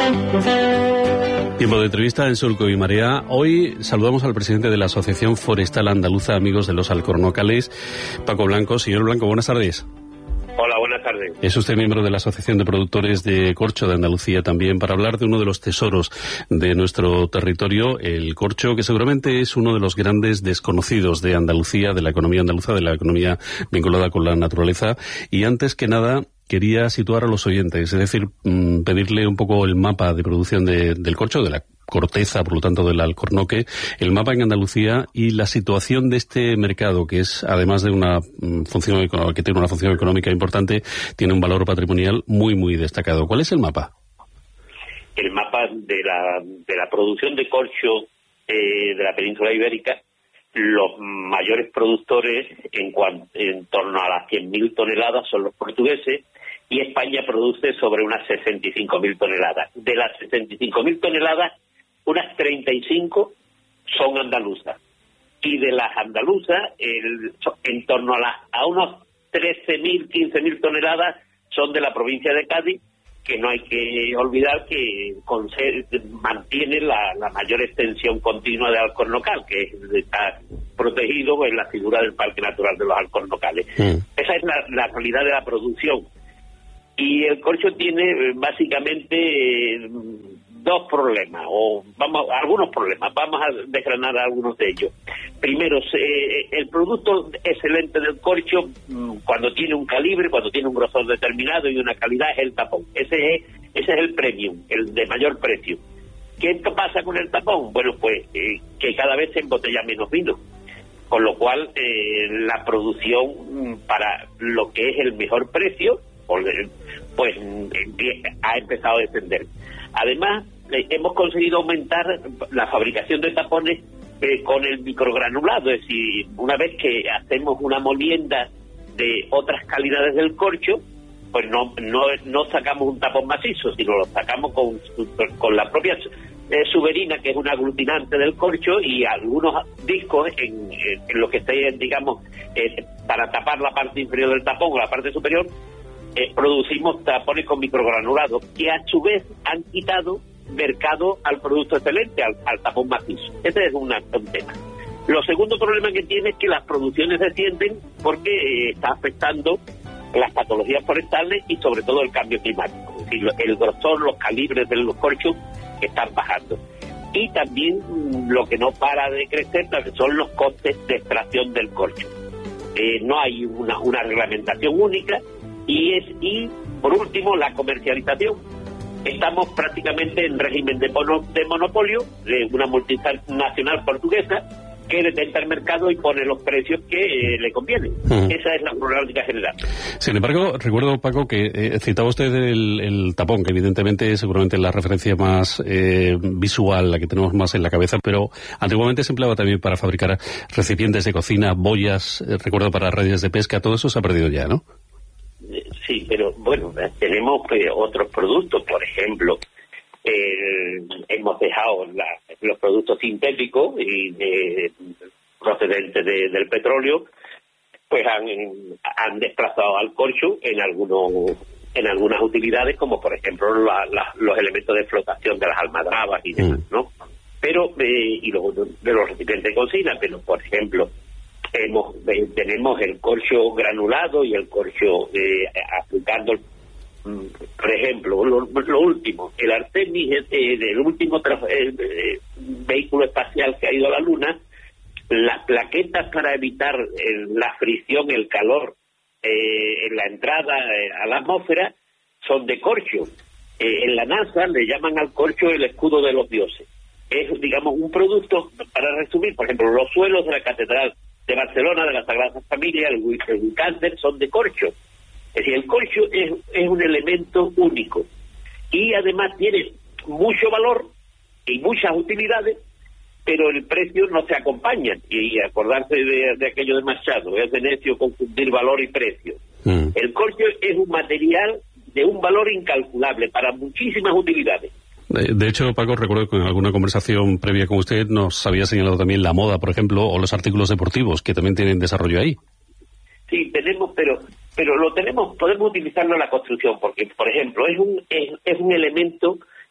Tiempo de entrevista en Surco y Marea. Hoy saludamos al presidente de la Asociación Forestal Andaluza, Amigos de los Alcornocales, Paco Blanco. Señor Blanco, buenas tardes. Hola, buenas tardes. Es usted miembro de la Asociación de Productores de Corcho de Andalucía también, para hablar de uno de los tesoros de nuestro territorio, el corcho, que seguramente es uno de los grandes desconocidos de Andalucía, de la economía andaluza, de la economía vinculada con la naturaleza. Y antes que nada, quería situar a los oyentes, es decir, pedirle un poco el mapa de producción del corcho, de la corteza, por lo tanto del alcornoque, el mapa en Andalucía y la situación de este mercado, que es, además de una función que tiene una función económica importante, tiene un valor patrimonial muy, muy destacado. ¿Cuál es el mapa? El mapa de la producción de corcho de la península ibérica. Los mayores productores en torno a las 100.000 toneladas son los portugueses, y España produce sobre unas 65.000 toneladas. De las 65.000 toneladas, unas 35 son andaluzas. Y de las andaluzas, en torno a unos 13.000, 15.000 toneladas son de la provincia de Cádiz, que no hay que olvidar que mantiene la mayor extensión continua de Alcornocal, que está protegido en la figura del Parque Natural de los Alcornocales. Esa es la realidad de la producción. Y el corcho tiene básicamente dos problemas, algunos problemas. Vamos a desgranar algunos de ellos. Primero, el producto excelente del corcho, cuando tiene un calibre, cuando tiene un grosor determinado y una calidad, es el tapón. Ese es el premium, el de mayor precio. ¿Qué pasa con el tapón? Bueno, pues que cada vez se embotella menos vino, con lo cual la producción para lo que es el mejor precio, pues ha empezado a descender. Además, hemos conseguido aumentar la fabricación de tapones con el microgranulado, es decir, una vez que hacemos una molienda de otras calidades del corcho, pues no sacamos un tapón macizo, sino lo sacamos con la propia suberina, que es un aglutinante del corcho, y algunos discos en lo que esté, digamos, para tapar la parte inferior del tapón o la parte superior. Producimos tapones con microgranulado, que a su vez han quitado mercado al producto excelente, al tapón macizo. Ese es un tema. Lo segundo problema que tiene es que las producciones descienden porque está afectando las patologías forestales y sobre todo el cambio climático. Es decir, el grosor, los calibres de los corchos están bajando. Y también lo que no para de crecer son los costes de extracción del corcho. No hay una reglamentación única. Y por último, la comercialización. Estamos prácticamente en régimen de monopolio de una multinacional portuguesa que detenta el mercado y pone los precios que le convienen. Esa es la problemática general. Sin embargo, recuerdo, Paco, que citaba usted el tapón, que evidentemente seguramente es la referencia más visual, la que tenemos más en la cabeza, pero antiguamente se empleaba también para fabricar recipientes de cocina, boyas, recuerdo para redes de pesca. Todo eso se ha perdido ya, ¿no? Sí, pero bueno, tenemos otros productos. Por ejemplo, hemos dejado los productos sintéticos y procedentes del petróleo, pues han desplazado al corcho en algunas utilidades, como por ejemplo los elementos de flotación de las almadrabas y demás, ¿no? Pero y luego de los recipientes de cocina, pero por ejemplo tenemos el corcho granulado y el corcho aplicando, por ejemplo, lo último, el Artemis, el último vehículo espacial que ha ido a la Luna. Las plaquetas para evitar la fricción, el calor en la entrada a la atmósfera son de corcho. En la NASA le llaman al corcho el escudo de los dioses. Es, digamos, un producto, para resumir, por ejemplo, los suelos de la Catedral de Barcelona, de la Sagrada Familia, el Wiccanter, son de corcho. Es decir, el corcho es un elemento único y además tiene mucho valor y muchas utilidades, pero el precio no se acompaña. Y acordarse de aquello de Machado, es de necio confundir valor y precio. El corcho es un material de un valor incalculable para muchísimas utilidades. De hecho, Paco, recuerdo que en alguna conversación previa con usted nos había señalado también la moda, por ejemplo, o los artículos deportivos, que también tienen desarrollo ahí. Sí, tenemos, pero lo tenemos, podemos utilizarlo en la construcción, porque, por ejemplo, es un elemento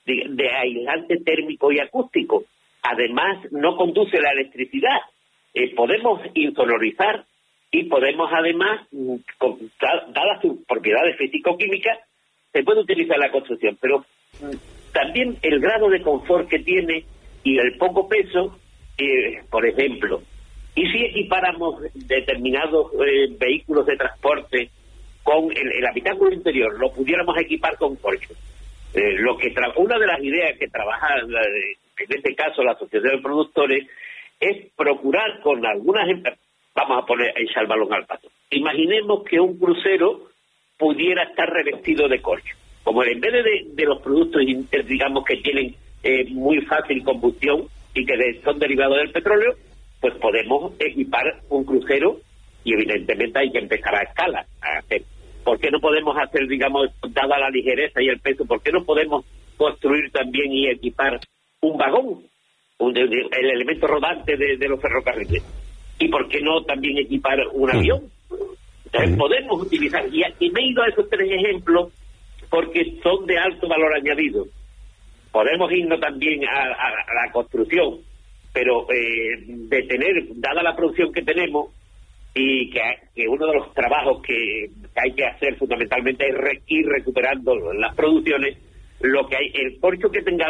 de aislante térmico y acústico. Además, no conduce la electricidad. Podemos insonorizar y podemos, además, dadas sus propiedades físico-químicas, se puede utilizar en la construcción. Pero también el grado de confort que tiene y el poco peso, por ejemplo, y si equipáramos determinados vehículos de transporte con el habitáculo interior, lo pudiéramos equipar con corcho. Una de las ideas que trabaja, en este caso, la Asociación de Productores, es procurar con algunas empresas, vamos a echar el balón al pato. Imaginemos que un crucero pudiera estar revestido de corcho. Como en vez de los productos, digamos, que tienen muy fácil combustión y que son derivados del petróleo, pues podemos equipar un crucero y evidentemente hay que empezar a escala. ¿Por qué no podemos hacer, digamos, dada la ligereza y el peso, por qué no podemos construir también y equipar un vagón, el elemento rodante de los ferrocarriles? ¿Y por qué no también equipar un avión? Entonces podemos utilizar, y me he ido a esos tres ejemplos porque son de alto valor añadido. Podemos irnos también a la construcción, pero de tener, dada la producción que tenemos, y que uno de los trabajos que hay que hacer fundamentalmente es ir recuperando las producciones, el corcho que tengamos